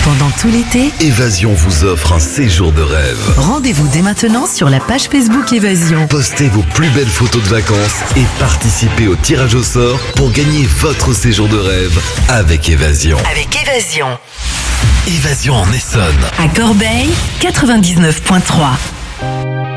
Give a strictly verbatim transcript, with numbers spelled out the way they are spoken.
Pendant tout l'été, Évasion vous offre un séjour de rêve. rendez-vous dès maintenant sur la page Facebook Évasion. Postez vos plus belles photos de vacances et participez au tirage au sort pour gagner votre séjour de rêve avec Évasion. Avec Évasion. Évasion en Essonne. À Corbeil, quatre-vingt-dix-neuf virgule trois.